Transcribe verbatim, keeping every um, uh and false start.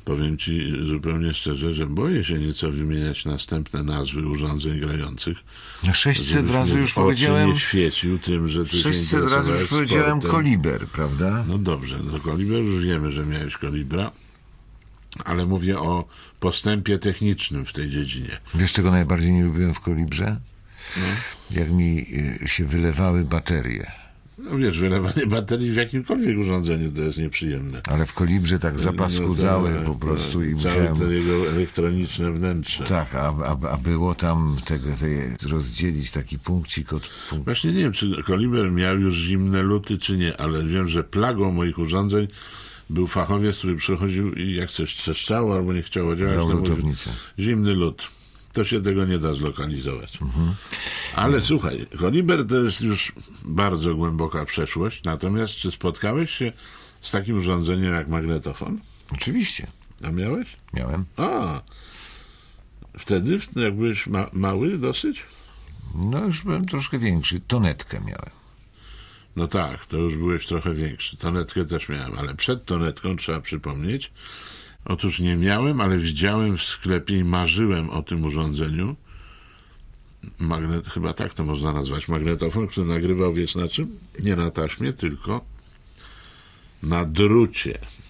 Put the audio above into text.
powiem ci zupełnie szczerze, że boję się nieco wymieniać następne nazwy urządzeń grających. No sześćset razy już powiedziałem. Nie świecił tym, że ty sześćset razy już powiedziałem Koliber, prawda? No dobrze, no Koliber już wiemy, że miałeś Kolibra, ale mówię o postępie technicznym w tej dziedzinie. Wiesz, czego najbardziej nie lubiłem w Kolibrze? No. Jak mi się wylewały baterie. No wiesz, wylewanie baterii w jakimkolwiek urządzeniu to jest nieprzyjemne. Ale w Kolibrze tak zapaskudzały no to, po prostu i całe musiałem... to jego elektroniczne wnętrze. Tak, a, a, a było tam tego, tej, rozdzielić taki punkcik od punktu. Właśnie nie wiem, czy Koliber miał już zimne luty, czy nie, ale wiem, że plagą moich urządzeń był fachowiec, który przychodził i jak coś trzeszczało albo nie chciało działać, to mówił, zimny lód. To się tego nie da zlokalizować. Mhm. Ale słuchaj, Koliber to jest już bardzo głęboka przeszłość, natomiast czy spotkałeś się z takim urządzeniem jak magnetofon? Oczywiście. A miałeś? Miałem. A, wtedy, jak byłeś ma- mały dosyć? No już byłem troszkę większy. Tonetkę miałem. No tak, to już byłeś trochę większy. Tonetkę też miałem, ale przed tonetką trzeba przypomnieć. Otóż nie miałem, ale widziałem w sklepie i marzyłem o tym urządzeniu. Magnet, chyba tak to można nazwać. Magnetofon, który nagrywał, wiesz na czym? Nie na taśmie, tylko na drucie.